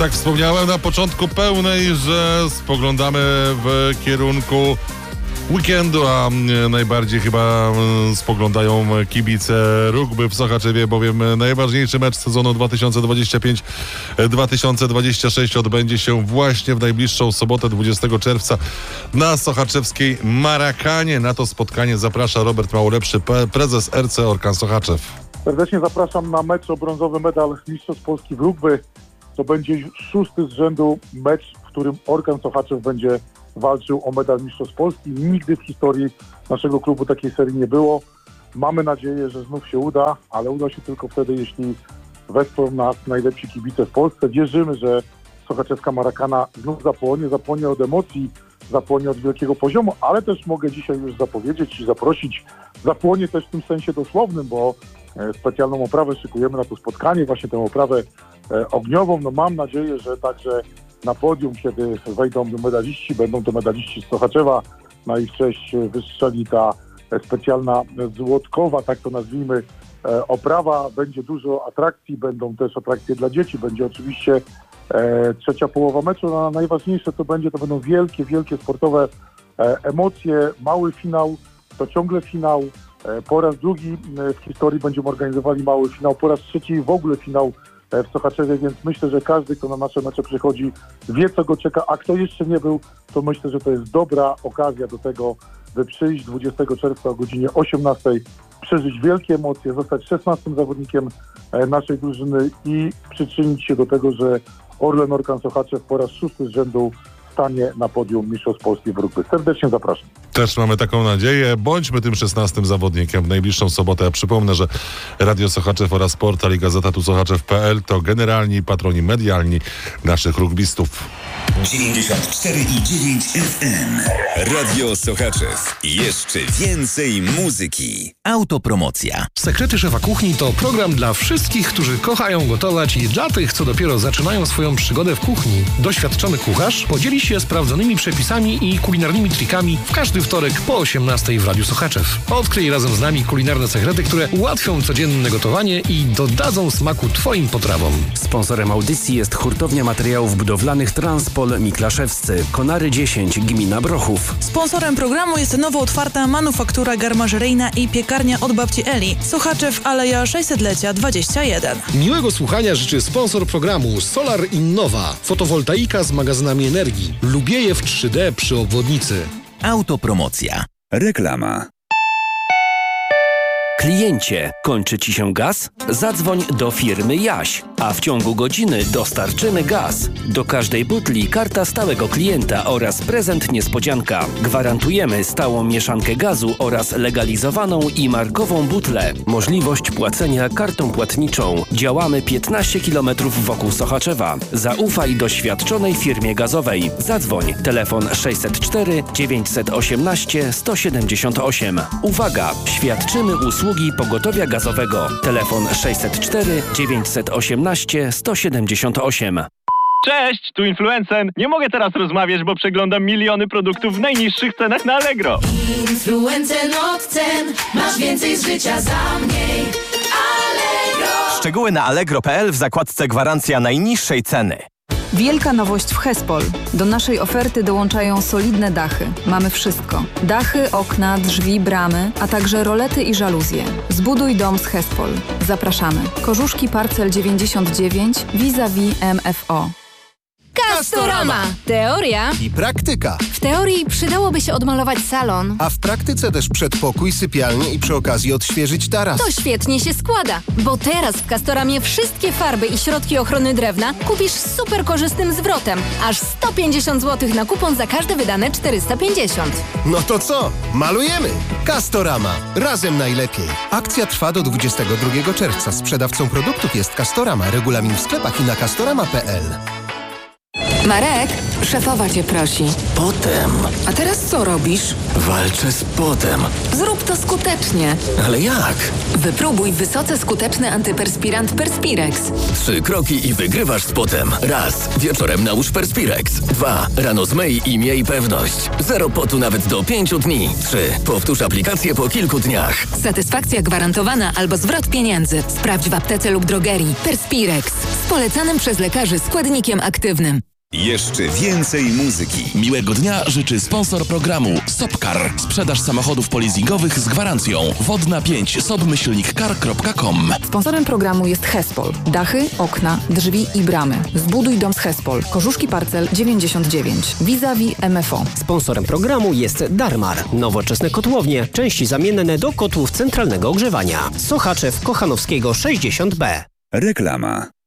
Tak wspomniałem na początku pełnej, że spoglądamy w kierunku weekendu, a najbardziej chyba spoglądają kibice rugby w Sochaczewie, bowiem najważniejszy mecz sezonu 2025-2026 odbędzie się właśnie w najbliższą sobotę 20 czerwca na sochaczewskiej Marakanie. Na to spotkanie zaprasza Robert Małolepszy, prezes RC Orkan Sochaczew. Serdecznie zapraszam na mecz o brązowy medal Mistrzostw Polski w rugby. To będzie 6. z rzędu mecz, w którym Orkan Sochaczew będzie walczył o medal Mistrzostw Polski. Nigdy w historii naszego klubu takiej serii nie było. Mamy nadzieję, że znów się uda, ale uda się tylko wtedy, jeśli wesprą nas najlepsi kibice w Polsce. Wierzymy, że sochaczewska Marakana znów zapłonie od emocji, zapłonie od wielkiego poziomu, ale też mogę dzisiaj już zapowiedzieć i zaprosić, zapłonie też w tym sensie dosłownym, bo specjalną oprawę szykujemy na to spotkanie, właśnie tę oprawę ogniową. No mam nadzieję, że także na podium, kiedy wejdą medaliści, będą to medaliści z Sochaczewa, na ich cześć wystrzeli ta specjalna złotkowa, tak to nazwijmy, oprawa. Będzie dużo atrakcji, będą też atrakcje dla dzieci, będzie oczywiście trzecia połowa meczu, a najważniejsze to będą wielkie sportowe emocje. Mały finał, to ciągle finał. Po raz drugi w historii będziemy organizowali mały finał, po raz trzeci w ogóle finał w Sochaczewie, więc myślę, że każdy, kto na nasze mecze przychodzi, wie, co go czeka, a kto jeszcze nie był, to myślę, że to jest dobra okazja do tego, by przyjść 20 czerwca o godzinie 18, przeżyć wielkie emocje, zostać 16. zawodnikiem naszej drużyny i przyczynić się do tego, że Orlen Orkan Sochaczew po raz 6. z rzędu stanie na podium Mistrzostw Polski w rugby. Serdecznie zapraszam. Też mamy taką nadzieję. Bądźmy tym 16. zawodnikiem w najbliższą sobotę. Ja przypomnę, że Radio Sochaczew oraz portal i Gazeta Tu Sochaczew.pl to generalni patroni medialni naszych rugbystów. 94,9 FM. Radio Sochaczew. Jeszcze więcej muzyki. Autopromocja. Sekrety szefa kuchni to program dla wszystkich, którzy kochają gotować i dla tych, co dopiero zaczynają swoją przygodę w kuchni. Doświadczony kucharz podzieli się sprawdzonymi przepisami i kulinarnymi trikami w każdy wtorek po 18 w Radiu Sochaczew. Odkryj razem z nami kulinarne sekrety, które ułatwią codzienne gotowanie i dodadzą smaku Twoim potrawom. Sponsorem audycji jest hurtownia materiałów budowlanych Transpol Miklaszewscy, Konary 10, gmina Brochów. Sponsorem programu jest nowo otwarta manufaktura garmażeryjna i piekarnia od babci Eli. Sochaczew, Aleja 600-lecia 21. Miłego słuchania życzy sponsor programu Solar Innova. Fotowoltaika z magazynami energii. Lubiejew 3D przy obwodnicy. Autopromocja. Reklama. Kliencie, kończy Ci się gaz? Zadzwoń do firmy Jaś, a w ciągu godziny dostarczymy gaz. Do każdej butli karta stałego klienta oraz prezent niespodzianka. Gwarantujemy stałą mieszankę gazu oraz legalizowaną i markową butlę. Możliwość płacenia kartą płatniczą. Działamy 15 km wokół Sochaczewa. Zaufaj doświadczonej firmie gazowej. Zadzwoń. Telefon 604 918 178. Uwaga! Świadczymy usługi pogotowia gazowego. Telefon 604 918 178. Cześć, tu Influencen. Nie mogę teraz rozmawiać, bo przeglądam miliony produktów w najniższych cenach na Allegro. Influencen od cen, masz więcej z życia za mniej. Allegro. Szczegóły na allegro.pl w zakładce gwarancja najniższej ceny. Wielka nowość w Hespol. Do naszej oferty dołączają solidne dachy. Mamy wszystko. Dachy, okna, drzwi, bramy, a także rolety i żaluzje. Zbuduj dom z Hespol. Zapraszamy. Korzuszki Parcel 99 vis-a-vis MFO. Castorama. Teoria i praktyka. W teorii przydałoby się odmalować salon. A w praktyce też przedpokój, sypialnię i przy okazji odświeżyć taras. To świetnie się składa, bo teraz w Castoramie wszystkie farby i środki ochrony drewna kupisz z super korzystnym zwrotem. Aż 150 zł na kupon za każde wydane 450. No to co? Malujemy! Castorama. Razem najlepiej. Akcja trwa do 22 czerwca. Sprzedawcą produktów jest Castorama. Regulamin w sklepach i na castorama.pl. Marek, szefowa cię prosi. Potem. A teraz co robisz? Walczę z potem. Zrób to skutecznie. Ale jak? Wypróbuj wysoce skuteczny antyperspirant Perspirex. 3 kroki i wygrywasz z potem. Raz. Wieczorem nałóż Perspirex. 2. Rano zmyj i miej pewność. 0 potu nawet do 5 dni. 3. Powtórz aplikację po kilku dniach. Satysfakcja gwarantowana albo zwrot pieniędzy. Sprawdź w aptece lub drogerii. Perspirex. Z polecanym przez lekarzy składnikiem aktywnym. Jeszcze więcej muzyki. Miłego dnia życzy sponsor programu Sopcar. Sprzedaż samochodów polizingowych z gwarancją. Wodna 5 sob-car.com. Sponsorem programu jest Hespol. Dachy, okna, drzwi i bramy. Zbuduj dom z Hespol. Korzuszki Parcel 99. Vis-a-vis MFO. Sponsorem programu jest Darmar. Nowoczesne kotłownie. Części zamienne do kotłów centralnego ogrzewania. Sochaczew Kochanowskiego 60B. Reklama.